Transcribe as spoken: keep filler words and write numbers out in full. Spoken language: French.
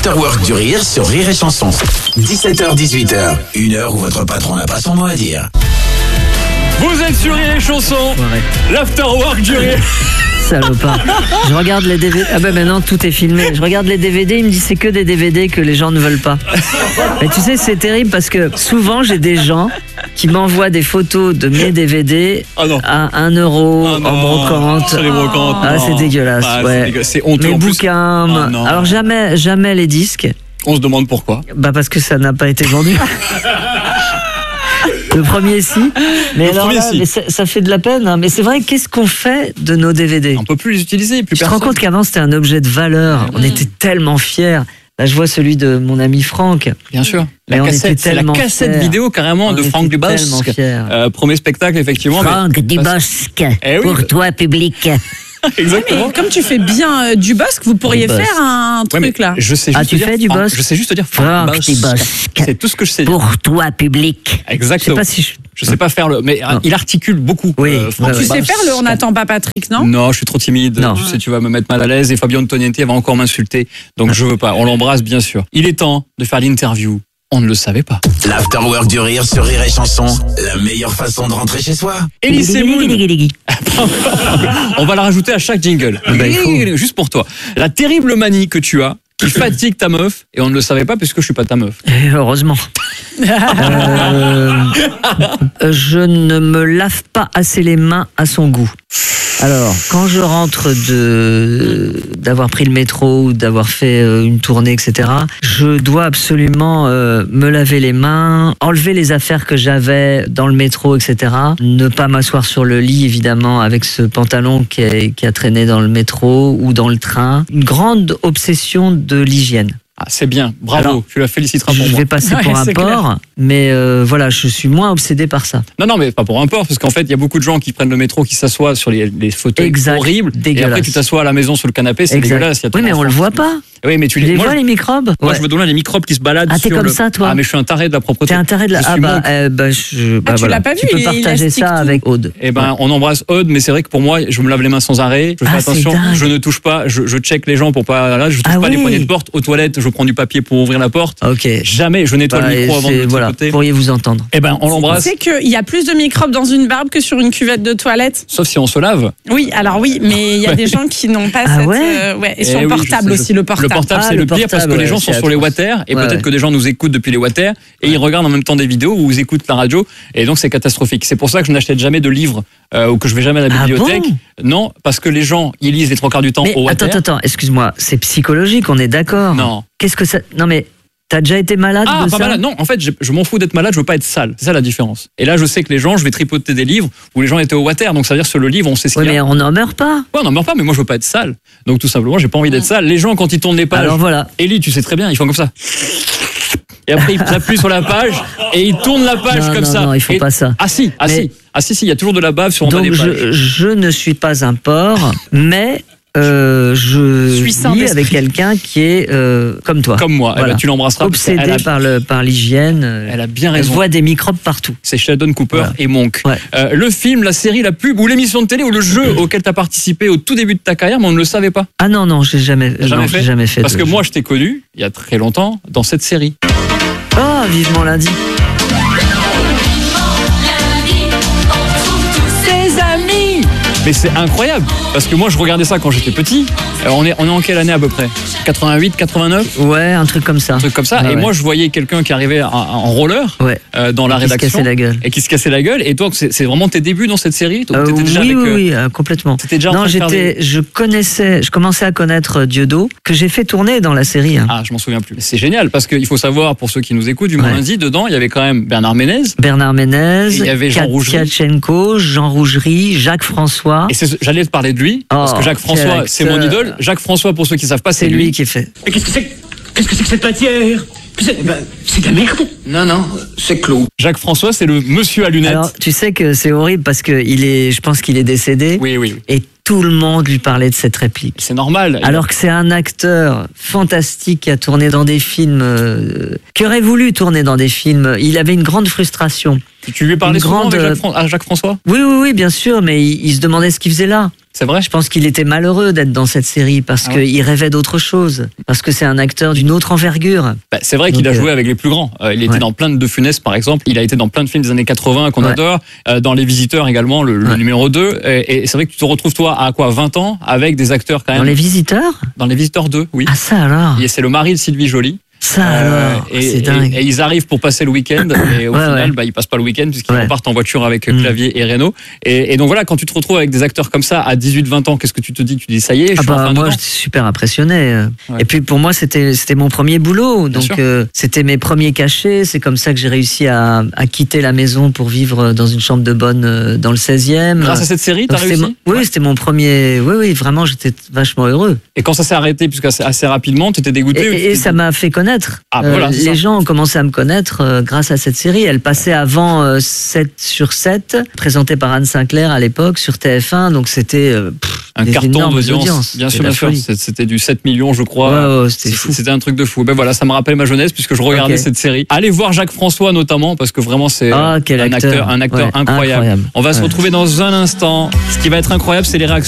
l'Afterwork du Rire sur Rire et Chanson. dix-sept heures dix-huit heures, une heure où votre patron n'a pas son mot à dire. Vous êtes sur Rire et Chanson, l'Afterwork du Rire. Salopard. Je regarde les D V D. Ah ben maintenant tout est filmé. Je regarde les D V D, il me dit c'est que des D V D que les gens ne veulent pas. Mais tu sais, c'est terrible parce que souvent j'ai des gens qui m'envoient des photos de mes D V D Ah non. à un euro Ah non, en brocante. sur les brocantes, Ah, non. c'est dégueulasse. Ah, ouais. c'est dégueulasse, c'est honteux Mes en plus. bouquins. Ah non. Alors jamais, jamais les disques. On se demande pourquoi. Bah parce que ça n'a pas été vendu. Le premier si, mais Le alors premier, là, si. mais ça, ça fait de la peine. Hein. Mais c'est vrai, qu'est-ce qu'on fait de nos D V D? On peut plus les utiliser, plus Tu te personne. rends compte qu'avant c'était un objet de valeur. On était tellement fiers. Là, je vois celui de mon ami Franck. Bien sûr. Mais La on cassette, était c'est la tellement cassette fiers. vidéo carrément On de était Franck Dubosc. tellement fiers. Euh, premier spectacle effectivement. mais- Franck Dubosc, Eh oui, pour bah- toi public. Exactement. Mais comme tu fais bien euh, du bosque, vous pourriez Dubosc. faire un Ouais, mais truc là. Je sais Ah, juste tu dire fais du Franck. Bosc Je sais juste dire Franck Dubosc. Dubosc. C'est tout ce que je sais dire. Pour toi public. Je sais Exactement. pas si je... Je sais pas faire le, mais euh, Non. il articule beaucoup. Oui, euh, Franck ouais, Tu ouais. sais Dubosc. faire le On n'attend pas Patrick, non? Non, je suis trop timide. Non. Tu sais, tu vas me mettre mal à l'aise et Fabio Antoniente va encore m'insulter. Donc je veux pas. On l'embrasse bien sûr. Il est temps de faire l'interview. On ne le savait pas. L'Afterwork du Rire sur Rire et Chanson, la meilleure façon de rentrer chez soi. Elise Moon. On va la rajouter à chaque jingle. ben, il faut. Juste pour toi. La terrible manie que tu as, qui fatigue ta meuf, et on ne le savait pas puisque je suis pas ta meuf. Et heureusement. Euh, je ne me lave pas assez les mains à son goût. Alors, quand je rentre de d'avoir pris le métro ou d'avoir fait euh, une tournée, et cetera, je dois absolument euh, me laver les mains, enlever les affaires que j'avais dans le métro, et cetera. Ne pas m'asseoir sur le lit, évidemment, avec ce pantalon qui a, qui a traîné dans le métro ou dans le train. Une grande obsession de l'hygiène. Ah, c'est bien. Bravo. Alors, tu la féliciteras pour Je moi. vais passer Ouais, pour un c'est porc, mais euh, voilà, je suis moins obsédé par ça. Non, non, mais pas pour un porc, parce qu'en fait, il y a beaucoup de gens qui prennent le métro, qui s'assoient sur les, les fauteuils Exact. horribles. Et Dégueulasse. après, tu t'assois à la maison sur le canapé, c'est Exact. dégueulasse. Il y a Oui, ton mais on enfant le qui voit se- pas. Oui, mais tu Tu les moi, vois, je- les microbes? Moi, Ouais. je me donne les microbes qui se baladent Ah, t'es sur comme le... ça, toi? Ah, mais je suis un taré de la propreté. T'es un taré de la... Je Ah suis bah, monk. euh, bah, je... bah, tu voilà. l'as pas vu, Tu peux il- il partager astique ça tout. avec Aude. Eh ben, on embrasse Aude, mais c'est vrai que pour moi, je me lave les mains sans arrêt. Je fais Ah, c'est attention, dingue. je ne touche pas, je, je check les gens pour pas, là, je touche Ah pas les oui. poignées de porte. Aux toilettes, je prends du papier pour ouvrir la porte. Ok. Jamais, je nettoie Bah, le micro avant de c'est- le voilà, tripoter. pourriez vous entendre. Eh ben, on Tu l'embrasse. sais qu'il y a plus de microbes dans une barbe que sur une cuvette de toilette? Sauf si on se lave. Oui, alors oui, mais il y a des gens qui n'ont pas Ah cette... ouais euh, ouais. Et sur Eh le oui, portable je sais, aussi, le portable. Le portable, Ah, c'est le le pire parce portable, que les ouais, gens sont c'est sur les atroce. water et Ouais, peut-être ouais. que des gens nous écoutent depuis les water et ils regardent en même temps des vidéos ou ils écoutent la radio et donc c'est catastrophique. C'est pour ça que je n'achète jamais de livres euh, ou que je vais jamais à la Ah bibliothèque. bon Non, parce que les gens ils lisent les trois quarts du temps Mais au water. attends, attends, excuse-moi, c'est psychologique, on est d'accord? Non. Qu'est-ce que ça... Non mais, t'as déjà été malade Ah, de pas ça? malade. Non, en fait, je, je m'en fous d'être malade, je veux pas être sale. C'est ça la différence. Et là, je sais que les gens, je vais tripoter des livres où les gens étaient au water, donc ça veut dire sur le livre, on sait ce Oui, qu'il y mais a. on n'en meurt pas. Ouais, on n'en meurt pas, mais moi, je veux pas être sale. Donc, tout simplement, j'ai pas envie d'être sale. Les gens, quand ils tournent les pages, Alors voilà. Ellie, tu sais très bien, ils font comme ça. Et après, ils appuient sur la page et ils tournent la page Non, comme non, ça. non, ils font Et- pas ça. Ah si, ah Mais- si, ah si, si, il y a toujours de la bave sur en bas Donc des pages. je, je ne suis pas un porc, mais euh, je suis sain vis d'esprit. avec quelqu'un qui est euh, comme toi. Comme moi, eh Voilà. ben, tu l'embrasseras. parce qu'elle Obsédé a- par le par l'hygiène. euh, Elle a bien Elle raison. voit des microbes partout. C'est Sheldon Cooper Voilà. et Monk. Ouais. Euh, le film, la série, la pub ou l'émission de télé ou le jeu auquel tu as participé au tout début de ta carrière, mais on ne le savait pas. Ah non, non, j'ai jamais, T'as jamais non, fait j'ai jamais fait. Parce de- que moi, je t'ai connu, il y a très longtemps, dans cette série. Oh, vivement lundi. Ses amis. Mais c'est incroyable, parce que moi, je regardais ça quand j'étais petit. Euh, on, est, on est en quelle année à peu près quatre-vingt-huit, quatre-vingt-neuf Ouais, un truc comme ça. Un truc comme ça. Ouais, et ouais. moi, je voyais quelqu'un qui arrivait en, en roller Ouais. euh, dans la Qui se rédaction. cassait la gueule. Et qui se cassait la gueule. Et toi, c'est c'est vraiment tes débuts dans cette série? Donc, Euh, t'étais déjà oui, avec, oui, euh, oui, euh, complètement. t'étais déjà en Non, train de faire j'étais, je connaissais, je commençais à connaître Dieudo, que j'ai fait tourner dans la série. hein. Ah, je m'en souviens plus. C'est génial parce qu'il faut savoir, pour ceux qui nous écoutent, du Ouais. lundi, dedans, il y avait quand même Bernard Ménez. Bernard Ménez, Et il y avait Jean Rougerie. Tchatchenko, Jean Rougerie, Jacques François. Et c'est- j'allais te parler de lui, parce Oh, que Jacques quel François, c'est mon acteur. idole. Jacques François, pour ceux qui savent pas, C'est lui qui fait. Mais qu'est-ce que c'est Qu'est-ce que c'est que cette matière C'est ben, c'est de la merde. Non, non, c'est clos. Jacques François, c'est le monsieur à lunettes. Alors, tu sais que c'est horrible parce que il est, je pense qu'il est décédé. Oui, oui, oui. Et tout le monde lui parlait de cette réplique. C'est normal. Alors que c'est un acteur fantastique qui a tourné dans des films, euh, qui aurait voulu tourner dans des films. Il avait une grande frustration. Tu lui parlais une souvent grande, avec euh, Jacques, Fran- à Jacques François? Oui, oui, oui, bien sûr, mais il, il se demandait ce qu'il faisait là. C'est vrai? Je pense qu'il était malheureux d'être dans cette série parce Ah ouais. qu'il rêvait d'autre chose. Parce que c'est un acteur d'une autre envergure. Bah, c'est vrai qu'il Donc, a joué euh, avec les plus grands. Euh, il était ouais. dans plein de De Funès, par exemple. Il a été dans plein de films des années quatre-vingts qu'on Ouais. adore. Euh, dans Les Visiteurs également, le, le Ouais. numéro deux. Et, et c'est vrai que tu te retrouves, toi, à quoi, vingt ans, avec des acteurs quand même. Dans Les Visiteurs? Dans Les Visiteurs deux, oui. Ah, ça alors? Et c'est le mari de Sylvie Joly. Ça Euh, alors? et, C'est et- dingue. et ils arrivent pour passer le week-end et au Ouais, final ouais. bah, ils passent pas le week-end puisqu'ils Ouais. repartent en voiture avec Mm. Clavier et Reynaud et, et donc voilà, quand tu te retrouves avec des acteurs comme ça à dix-huit vingt ans, qu'est-ce que tu te dis? Tu dis ça y est, je Ah suis bah, enfin moi, dedans. j'étais super impressionné. Ouais. Et puis pour moi, c'était c'était mon premier boulot, Bien donc sûr. euh, c'était mes premiers cachets. C'est comme ça que j'ai réussi à, à quitter la maison pour vivre dans une chambre de bonne euh, dans le seizième. Grâce à cette série, t'as Donc, c'était réussi? mon- Oui, c'était mon premier. Oui, oui, vraiment, j'étais vachement heureux. Et quand ça s'est arrêté, puisque assez, assez rapidement, tu étais dégoûté Et, ou tu et t'es ça dit- m'a fait connaître. Ah, bah voilà, c'est les ça. gens ont commencé à me connaître euh, grâce à cette série. Elle passait avant euh, sept sur sept, présentée par Anne Sinclair à l'époque sur T F un. Donc c'était euh, pff, un des carton énormes d'audience. audiences. Bien sûr, C'était bien la sûr. folie. C'est- C'était du sept millions, je crois. Ouais, ouais, c'était C'est- fou. C'était un truc de fou. Ben voilà, ça me rappelle ma jeunesse puisque je regardais Ok. cette série. Allez voir Jacques François notamment parce que vraiment c'est Ah, quel un acteur. acteur, un acteur Ouais, incroyable. incroyable. On va se Ouais. retrouver dans un instant. Ce qui va être incroyable, c'est les réactions